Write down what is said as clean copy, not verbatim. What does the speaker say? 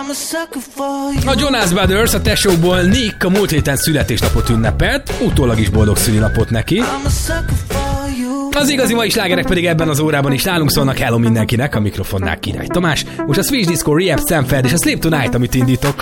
A Jonas Brothers, a tesókból Nick a múlt héten születésnapot ünnepelt, utólag is boldog szülinapot neki. Az igazi mai slágerek pedig ebben az órában is nálunk szólnak. Hello mindenkinek, a mikrofonnál Király Tamás. Most a Switch Disco Rehab Stanford és a Sleep Tonight, amit indítok.